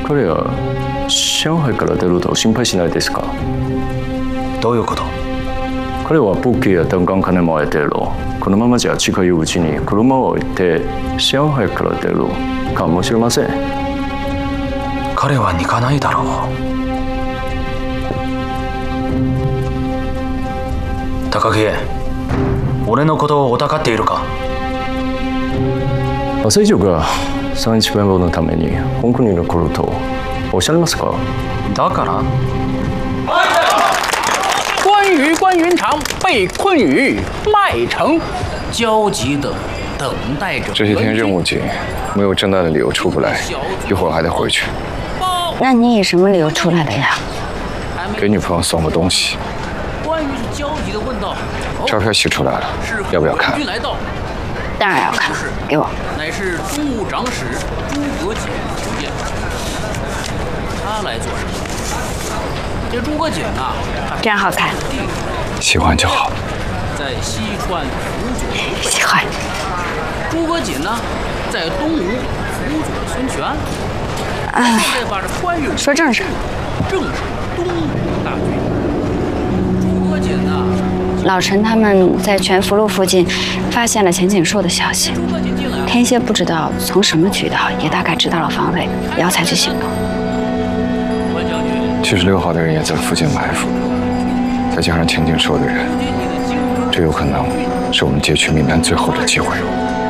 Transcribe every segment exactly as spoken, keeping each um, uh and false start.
彼は上海から出ると心配しないですか？ どういうこと？ 彼は武器や弾丸金も得てる。このままじゃ近いうちに車を置いて上海から出るかもしれません。 彼は行かないだろう。高木、俺のことをおたかっているか？ 朝井城が三一弁護のために香港に来るとおっしゃいますか？ だから？ 关羽、关云长被困于麦城，焦急地等待着。 这些天任务紧，没有正当的理由出不来，一会儿还得回去。 那你以什么理由出来的呀？ 给女朋友送个东西。 关羽是焦急地问道：“ 照片洗出来了，要不要看？” 当然要看，给我。 乃是中务长史诸葛瑾出现，他来做什么？这诸葛瑾啊， 这样好看。 喜欢就好。 在西川辅佐喜欢。 诸葛瑾呢，在东吴辅佐孙权。 哎， 现在把这关羽说正事。 正是东吴大军。诸葛瑾呢？ 老陈他们在全福路附近发现了钱景硕的消息，天蝎不知道从什么渠道，也大概知道了方位，也要采取行动。 七十六号的人也在附近埋伏，再加上钱景硕的人，这有可能是我们截取名单最后的机会。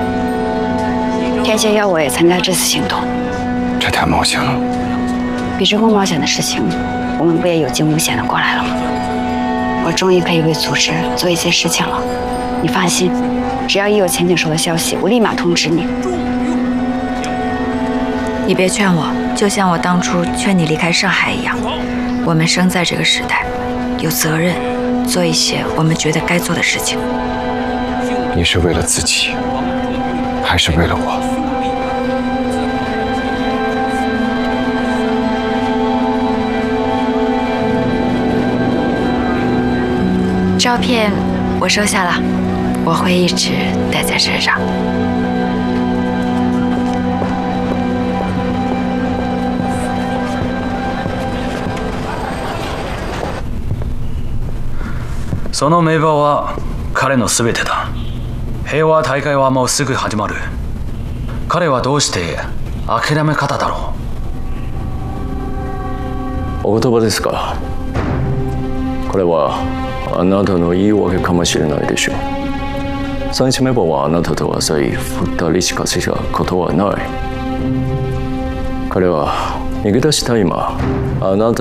天蝎要我也参加这次行动， 这太冒险了。 比这更冒险的事情，我们不也有惊无险的过来了吗？我终于可以为组织做一些事情了，你放心，只要一有钱景硕的消息，我立马通知你。 你别劝我，就像我当初劝你离开上海一样。我们生在这个时代，有责任做一些我们觉得该做的事情。 你是为了自己，还是为了我？ 照片我收下了，我会一直带在身上。 その名簿は彼の全てだ。平和大会はもうすぐ始まる。彼はどうして諦め方だろう。お言葉ですか。これはあなたの言い訳かもしれないでしょう。三一名簿はあなたと浅井二人しか知ったことはない。彼は逃げ出した今、あなた